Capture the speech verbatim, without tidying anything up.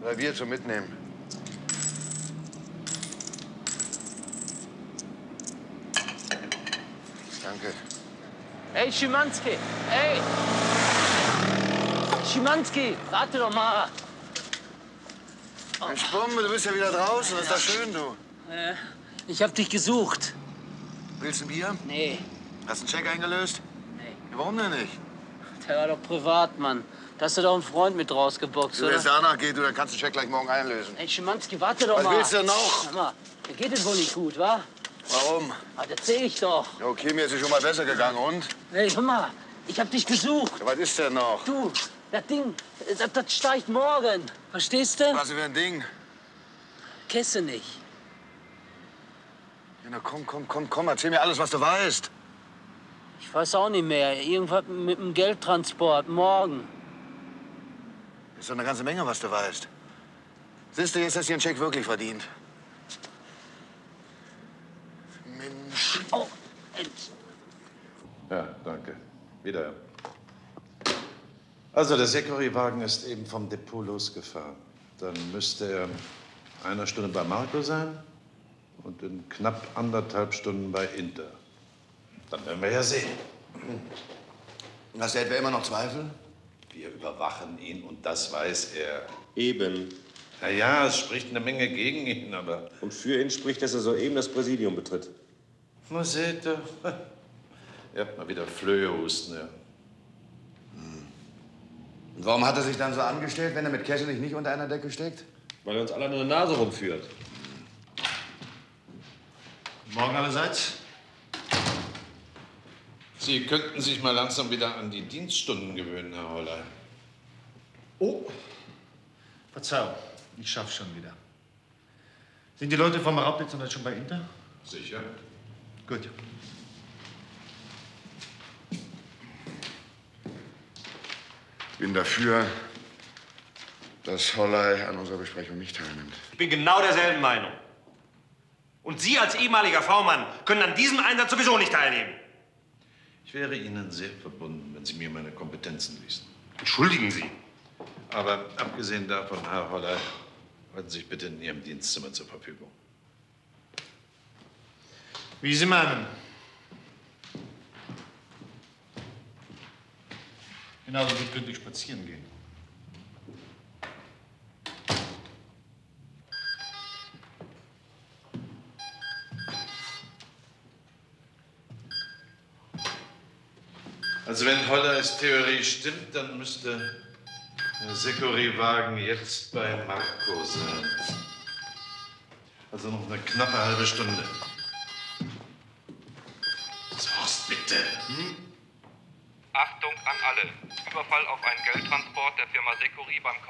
Drei Bier zum Mitnehmen. Danke. Ey, Schimanski! Ey! Schimanski, warte doch mal! Mensch, Bumbe, du bist ja wieder draußen. Das ist doch schön, du. Äh, ich hab dich gesucht. Willst du ein Bier? Nee. Hast du einen Scheck eingelöst? Nee. Warum denn nicht? Der war doch privat, Mann. Da hast du doch einen Freund mit rausgeboxt, Du, oder? wenn es danach geht, du, dann kannst du den Scheck gleich morgen einlösen. Ey, Schimanski, warte doch Was mal. willst du denn noch? Hör mal, mir geht es wohl nicht gut, wa? Warum? Ah, das seh ich doch. Ja, okay, mir ist es schon mal besser gegangen. Und? Hey, hör mal, ich hab dich gesucht. Ja, was ist denn noch? Du, das Ding, das, das steigt morgen. Verstehst du? Was für ein Ding? Kesse nicht. Ja, na komm, komm, komm, komm, erzähl mir alles, was du weißt. Ich weiß auch nicht mehr. Irgendwas mit dem Geldtransport morgen. Ist doch eine ganze Menge, was du weißt. Siehst du, jetzt hast du den Scheck wirklich verdient. Mensch. Oh, ey. Ja, danke. Wieder. Also, der Securi-Wagen ist eben vom Depot losgefahren. Dann müsste er in einer Stunde bei Marco sein und in knapp anderthalb Stunden bei Inter. Dann werden wir ja sehen. Hast du etwa immer noch Zweifel? Wir überwachen ihn und das weiß er. Eben. Na ja, es spricht eine Menge gegen ihn, aber... Und für ihn spricht, dass er soeben das Präsidium betritt. Na, seht ihr. Ihr habt mal wieder Flöhehusten, ja. Und warum hat er sich dann so angestellt, wenn er mit Kesselich nicht unter einer Decke steckt? Weil er uns alle an der Nase rumführt. Morgen allerseits. Sie könnten sich mal langsam wieder an die Dienststunden gewöhnen, Herr Holler. Oh, Verzeihung, ich schaff's schon wieder. Sind die Leute vom Raubnetz noch schon bei Inter? Sicher. Gut. Ich bin dafür, dass Holley an unserer Besprechung nicht teilnimmt. Ich bin genau derselben Meinung. Und Sie als ehemaliger V-Mann können an diesem Einsatz sowieso nicht teilnehmen. Ich wäre Ihnen sehr verbunden, wenn Sie mir meine Kompetenzen ließen. Entschuldigen Sie. Aber abgesehen davon, Herr Holler, halten Sie sich bitte in Ihrem Dienstzimmer zur Verfügung. Wie Sie meinen. Genauso gut könnte ich spazieren gehen. Also wenn Hollers Theorie stimmt, dann müsste der Securi-Wagen jetzt bei Marco sein. Also noch eine knappe halbe Stunde. Horst, bitte. Hm? Achtung an alle. Überfall auf einen Geldtransport der Firma Securi beim